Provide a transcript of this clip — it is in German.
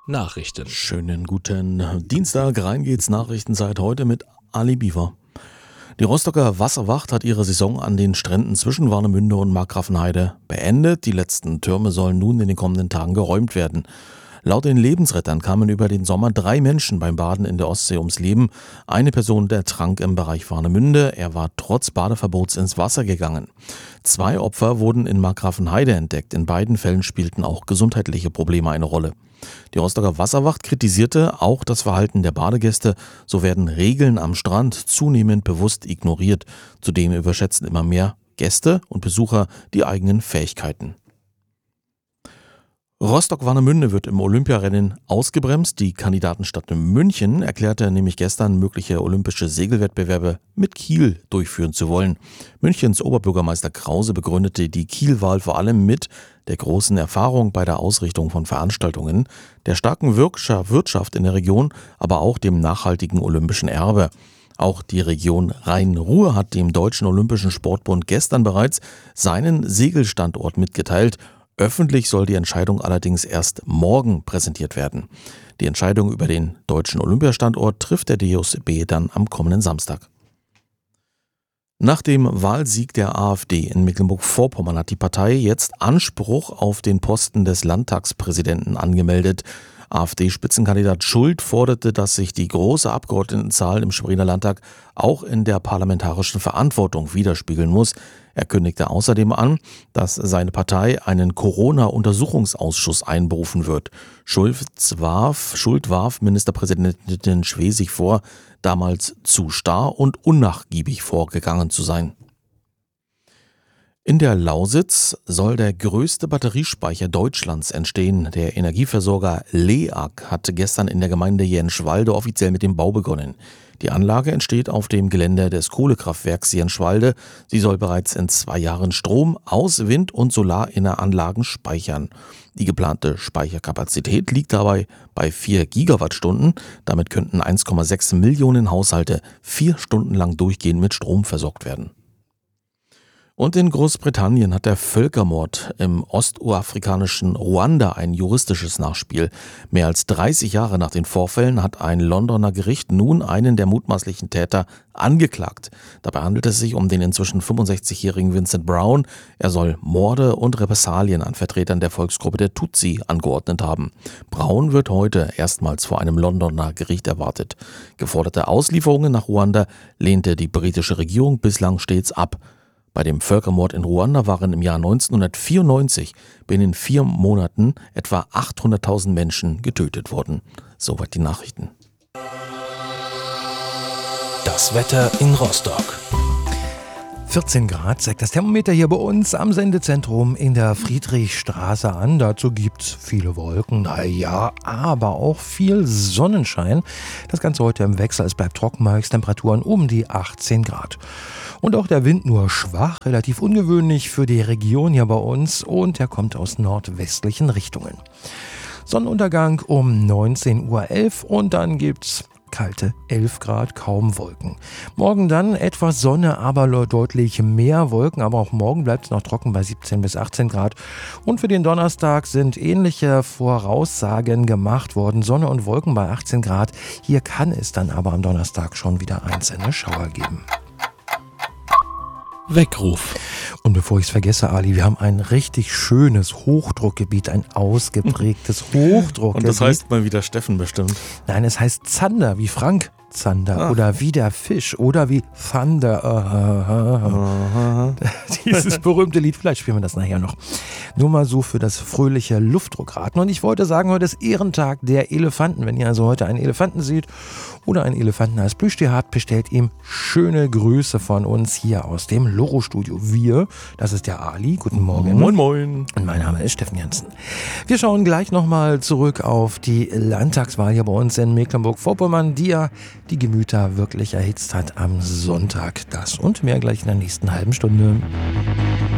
Nachrichten. Schönen guten Dienstag, rein geht's Nachrichtenzeit heute mit Ali Biefer. Die Rostocker Wasserwacht hat ihre Saison an den Stränden zwischen Warnemünde und Markgrafenheide beendet. Die letzten Türme sollen nun in den kommenden Tagen geräumt werden. Laut den Lebensrettern kamen über den Sommer 3 Menschen beim Baden in der Ostsee ums Leben. Eine Person ertrank im Bereich Warnemünde. Er war trotz Badeverbots ins Wasser gegangen. 2 Opfer wurden in Markgrafenheide entdeckt. In beiden Fällen spielten auch gesundheitliche Probleme eine Rolle. Die Rostocker Wasserwacht kritisierte auch das Verhalten der Badegäste. So werden Regeln am Strand zunehmend bewusst ignoriert. Zudem überschätzen immer mehr Gäste und Besucher die eigenen Fähigkeiten. Rostock-Warnemünde wird im Olympiarennen ausgebremst. Die Kandidatenstadt München erklärte nämlich gestern, mögliche olympische Segelwettbewerbe mit Kiel durchführen zu wollen. Münchens Oberbürgermeister Krause begründete die Kielwahl vor allem mit der großen Erfahrung bei der Ausrichtung von Veranstaltungen, der starken Wirtschaft in der Region, aber auch dem nachhaltigen olympischen Erbe. Auch die Region Rhein-Ruhr hat dem Deutschen Olympischen Sportbund gestern bereits seinen Segelstandort mitgeteilt. Öffentlich soll die Entscheidung allerdings erst morgen präsentiert werden. Die Entscheidung über den deutschen Olympiastandort trifft der DOSB dann am kommenden Samstag. Nach dem Wahlsieg der AfD in Mecklenburg-Vorpommern hat die Partei jetzt Anspruch auf den Posten des Landtagspräsidenten angemeldet. AfD-Spitzenkandidat Schult forderte, dass sich die große Abgeordnetenzahl im Spreener Landtag auch in der parlamentarischen Verantwortung widerspiegeln muss. Er kündigte außerdem an, dass seine Partei einen Corona-Untersuchungsausschuss einberufen wird. Schult warf Ministerpräsidentin Schwesig vor, damals zu starr und unnachgiebig vorgegangen zu sein. In der Lausitz soll der größte Batteriespeicher Deutschlands entstehen. Der Energieversorger LEAG hatte gestern in der Gemeinde Jenschwalde offiziell mit dem Bau begonnen. Die Anlage entsteht auf dem Gelände des Kohlekraftwerks Jenschwalde. Sie soll bereits in 2 Jahren Strom aus Wind- und Solaranlagen speichern. Die geplante Speicherkapazität liegt dabei bei 4 Gigawattstunden. Damit könnten 1,6 Millionen Haushalte 4 Stunden lang durchgehend mit Strom versorgt werden. Und in Großbritannien hat der Völkermord im ostafrikanischen Ruanda ein juristisches Nachspiel. Mehr als 30 Jahre nach den Vorfällen hat ein Londoner Gericht nun einen der mutmaßlichen Täter angeklagt. Dabei handelt es sich um den inzwischen 65-jährigen Vincent Brown. Er soll Morde und Repressalien an Vertretern der Volksgruppe der Tutsi angeordnet haben. Brown wird heute erstmals vor einem Londoner Gericht erwartet. Geforderte Auslieferungen nach Ruanda lehnte die britische Regierung bislang stets ab. Bei dem Völkermord in Ruanda waren im Jahr 1994 binnen 4 Monaten etwa 800.000 Menschen getötet worden. Soweit die Nachrichten. Das Wetter in Rostock. 14 Grad zeigt das Thermometer hier bei uns am Sendezentrum in der Friedrichstraße an. Dazu gibt's viele Wolken, naja, aber auch viel Sonnenschein. Das Ganze heute im Wechsel, es bleibt trocken, Temperaturen um die 18 Grad. Und auch der Wind nur schwach, relativ ungewöhnlich für die Region hier bei uns und er kommt aus nordwestlichen Richtungen. Sonnenuntergang um 19:11 Uhr und dann gibt's kalte 11 Grad, kaum Wolken. Morgen dann etwas Sonne, aber deutlich mehr Wolken. Aber auch morgen bleibt es noch trocken bei 17 bis 18 Grad. Und für den Donnerstag sind ähnliche Voraussagen gemacht worden. Sonne und Wolken bei 18 Grad. Hier kann es dann aber am Donnerstag schon wieder einzelne Schauer geben. Weckruf. Und bevor ich es vergesse, Ali, wir haben ein richtig schönes Hochdruckgebiet, ein ausgeprägtes Hochdruckgebiet. Und das heißt mal wieder Steffen bestimmt. Nein, es heißt Zander, wie Frank Zander oder wie der Fisch oder wie Thunder. Dieses berühmte Lied, vielleicht spielen wir das nachher noch. Nur mal so für das fröhliche Luftdruckraten. Und ich wollte sagen, heute ist Ehrentag der Elefanten. Wenn ihr also heute einen Elefanten seht oder einen Elefanten als Plüschtier habt, bestellt ihm schöne Grüße von uns hier aus dem Loro-Studio. Wir, das ist der Ali. Guten Morgen. Moin, moin. Und mein Name ist Steffen Jansen. Wir schauen gleich nochmal zurück auf die Landtagswahl hier bei uns in Mecklenburg-Vorpommern, die ja die Gemüter wirklich erhitzt hat am Sonntag. Das und mehr gleich in der nächsten halben Stunde.